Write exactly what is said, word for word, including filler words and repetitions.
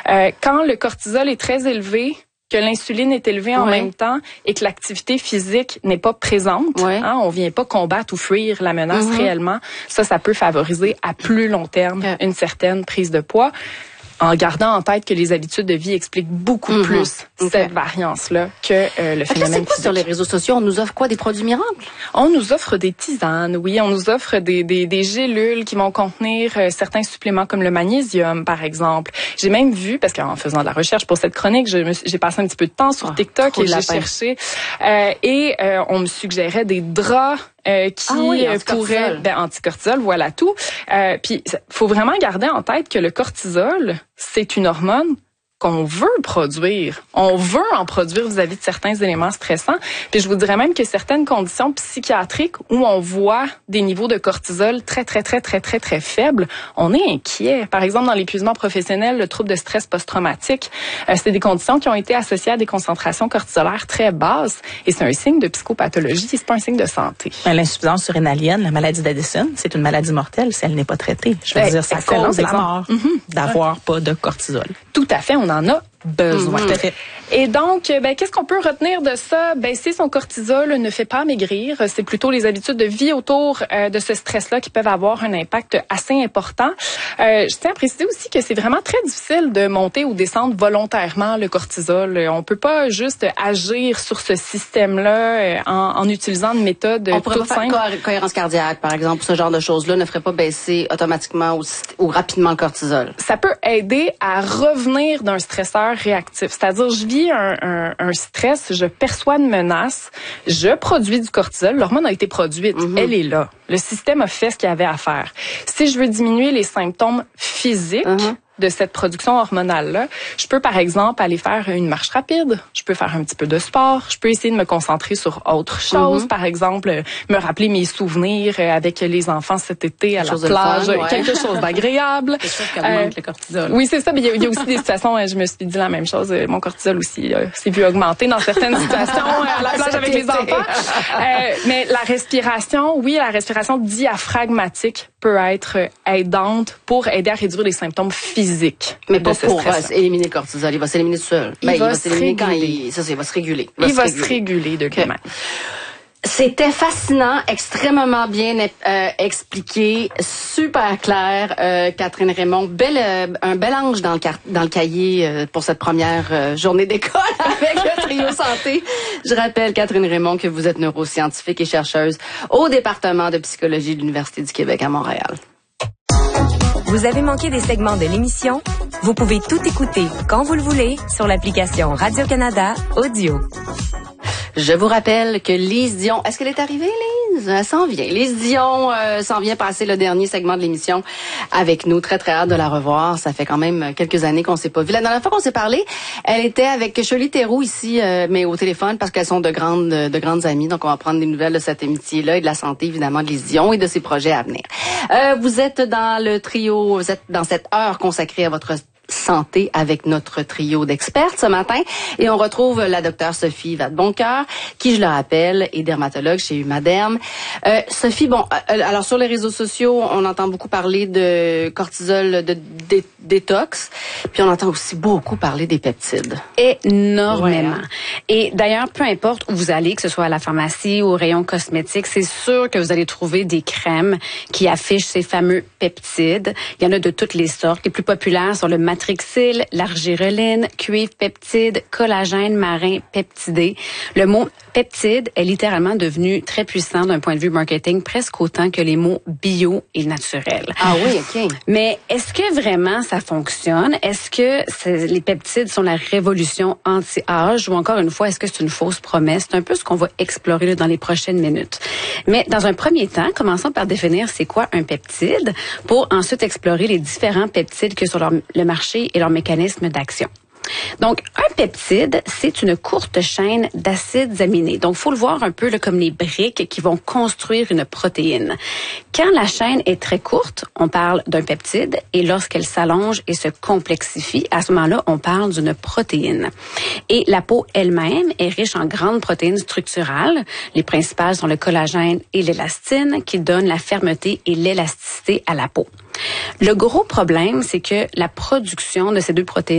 Euh, quand le cortisol est très élevé, que l'insuline est élevée en ouais. même temps et que l'activité physique n'est pas présente, ouais. hein, on vient pas combattre ou fuir la menace mm-hmm. réellement, ça, ça peut favoriser à plus long terme okay. une certaine prise de poids, en gardant en tête que les habitudes de vie expliquent beaucoup mm-hmm. plus okay. cette variance-là que euh, le phénomène physique. Sur les réseaux sociaux, on nous offre quoi? Des produits miracles? On nous offre des tisanes, oui. On nous offre des, des, des gélules qui vont contenir euh, certains suppléments comme le magnésium, par exemple. J'ai même vu, parce qu'en faisant de la recherche pour cette chronique, je me suis, j'ai passé un petit peu de temps sur oh, TikTok et j'ai cherché. Euh, et euh, on me suggérait des draps Euh, qui ah oui, pourrait ben anticortisol, voilà tout. Euh, puis faut vraiment garder en tête que le cortisol, c'est une hormone qu'on veut produire. On veut en produire vis-à-vis de certains éléments stressants. Puis je vous dirais même que certaines conditions psychiatriques où on voit des niveaux de cortisol très, très, très, très, très, très faibles, on est inquiet. Par exemple, dans l'épuisement professionnel, le trouble de stress post-traumatique, euh, c'est des conditions qui ont été associées à des concentrations cortisolaires très basses. Et c'est un signe de psychopathologie, c'est pas un signe de santé. L'insuffisance surrénalienne, la maladie d'Addison, c'est une maladie mortelle si elle n'est pas traitée. Je veux ben, dire, ça cause la mort mm-hmm. d'avoir ouais. pas de cortisol. Tout à fait, on en a besoin. Mmh. Et donc, ben, qu'est-ce qu'on peut retenir de ça? Ben, si son cortisol ne fait pas maigrir, c'est plutôt les habitudes de vie autour euh, de ce stress-là qui peuvent avoir un impact assez important. Euh, je tiens à préciser aussi que c'est vraiment très difficile de monter ou descendre volontairement le cortisol. On peut pas juste agir sur ce système-là euh, en, en utilisant une méthode On pourrait toute pas simple. faire co- cohérence cardiaque, par exemple, ce genre de choses-là ne ferait pas baisser automatiquement ou, ou rapidement le cortisol. Ça peut aider à revenir d'un stresseur réactif. C'est-à-dire, je vis un, un, un stress, je perçois une menace, je produis du cortisol, l'hormone a été produite, mm-hmm. elle est là. Le système a fait ce qu'il avait à faire. Si je veux diminuer les symptômes physiques, mm-hmm. de cette production hormonale-là, je peux, par exemple, aller faire une marche rapide, je peux faire un petit peu de sport, je peux essayer de me concentrer sur autre chose, mm-hmm. par exemple, me rappeler mes souvenirs avec les enfants cet été à quelque la plage, fun, ouais. quelque chose d'agréable. Quelque chose qui augmente euh, le cortisol. Oui, c'est ça, mais il y, y a aussi des situations, je me suis dit la même chose, mon cortisol aussi euh, s'est vu augmenter dans certaines situations à la plage avec les enfants. Euh, mais la respiration, oui, la respiration diaphragmatique peut être aidante pour aider à réduire les symptômes physiques. Mais pas pour euh, éliminer le cortisol. Il va s'éliminer tout seul. Il, ben, va, il va se s'éliminer réguler. quand il... Ça, il va se réguler. Il va, il va se, se réguler, réguler de okay. même. C'était fascinant, extrêmement bien euh, expliqué, super clair. Euh, Catherine Raymond, bel, euh, un bel ange dans le, car- dans le cahier euh, pour cette première euh, journée d'école avec le trio santé. Je rappelle, Catherine Raymond, que vous êtes neuroscientifique et chercheuse au département de psychologie de l'Université du Québec à Montréal. Vous avez manqué des segments de l'émission? Vous pouvez tout écouter quand vous le voulez sur l'application Radio-Canada Audio. Je vous rappelle que Lise Dion... Est-ce qu'elle est arrivée, Lise? Elle s'en vient. Lise Dion euh, s'en vient passer le dernier segment de l'émission avec nous. Très, très hâte de la revoir. Ça fait quand même quelques années qu'on s'est pas vu. La dernière fois qu'on s'est parlé, elle était avec Shirley Théroux ici, euh, mais au téléphone, parce qu'elles sont de grandes de grandes amies. Donc, on va prendre des nouvelles de cette amitié-là et de la santé, évidemment, de Lise Dion et de ses projets à venir. Euh, vous êtes dans le trio, vous êtes dans cette heure consacrée à votre santé avec notre trio d'expertes ce matin. Et on retrouve la docteure Sophie Vadeboncoeur, qui, je le rappelle, est dermatologue chez Humaderm. Euh, Sophie, bon, euh, alors sur les réseaux sociaux, on entend beaucoup parler de cortisol, de dé- détox, puis on entend aussi beaucoup parler des peptides. Énormément. Ouais. Et d'ailleurs, peu importe où vous allez, que ce soit à la pharmacie ou au rayon cosmétique, c'est sûr que vous allez trouver des crèmes qui affichent ces fameux peptides. Il y en a de toutes les sortes. Les plus populaires sont le matrixyl, l'argireline, cuivre peptide, collagène marin peptidé. Le mot peptide est littéralement devenu très puissant d'un point de vue marketing, presque autant que les mots bio et naturel. Ah oui, OK. Mais est-ce que vraiment ça fonctionne? Est-ce que c'est, les peptides sont la révolution anti-âge ou encore une fois, est-ce que c'est une fausse promesse? C'est un peu ce qu'on va explorer là, dans les prochaines minutes. Mais dans un premier temps, commençons par définir c'est quoi un peptide pour ensuite explorer les différents peptides que sur leur, le marché et leur mécanisme d'action. Donc, un peptide, c'est une courte chaîne d'acides aminés. Donc, faut le voir un peu là, comme les briques qui vont construire une protéine. Quand la chaîne est très courte, on parle d'un peptide, et lorsqu'elle s'allonge et se complexifie, à ce moment-là, on parle d'une protéine. Et la peau elle-même est riche en grandes protéines structurales. Les principales sont le collagène et l'élastine, qui donnent la fermeté et l'élasticité à la peau. Le gros problème, c'est que la production de ces deux protéines